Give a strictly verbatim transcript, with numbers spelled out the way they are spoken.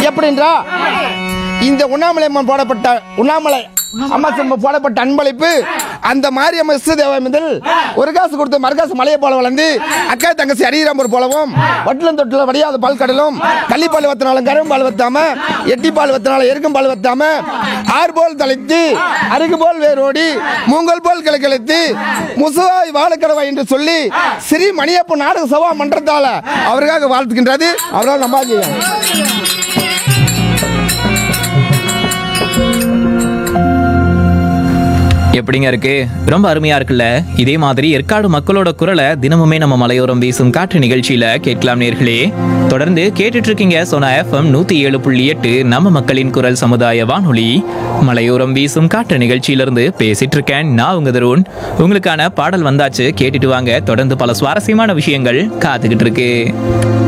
எப்படின்றா இந்த உண்ணாமலை அம்மன் போடப்பட்ட உண்ணாமலை அம்மா சிம்மம் போடப்பட்ட அன்பளிப்பு அந்த மாரியம்மன் இஷ்ட தேவமிதில் ஒரு காசு கொடுத்து மறுகாசு மலையை போல வளர்ந்து அக்கா தங்கச்சி அரியராம்பூர் போலவும் வட்டிலும் தொட்டில வடியாத பால் கடலும் கள்ளிப்பால் வத்தினாலும் கரும் பால் வத்தாம எட்டி பால் வத்தினாலும் எருக்கும் பால் வத்தாம ஆறு போல் தலைத்து அருகு போல் வேரோடி மூங்கல் போல் கிளக்கிழத்து முசுவாய் வாழக்கடவா என்று சொல்லி ஸ்ரீ மணியப்ப நாடக சபா மன்றத்தால அவருக்காக வாழ்த்துக்கின்றது. அவரால் நம்பாதீங்க. எப்படிங்க இருக்கு? ரொம்ப அருமையா இருக்குல்ல? இதே மாதிரி ஏற்காடு மக்களோட குரலை தினமுமே நம்ம மலையோரம் வீசும் காற்று நிகழ்ச்சியில கேட்கலாம் நேர்களே. தொடர்ந்து கேட்டுட்டு இருக்கீங்க சோனா எஃப்எம் நூத்தி ஏழு புள்ளி எட்டு நம்ம மக்களின் குரல் சமுதாய வானொலி. மலையோரம் வீசும் காற்று நிகழ்ச்சியிலிருந்து பேசிட்டு இருக்கேன் நான் உங்க தருண். உங்களுக்கான பாடல் வந்தாச்சு, கேட்டுட்டு வாங்க. தொடர்ந்து பல சுவாரஸ்யமான விஷயங்கள் காத்துக்கிட்டு இருக்கு.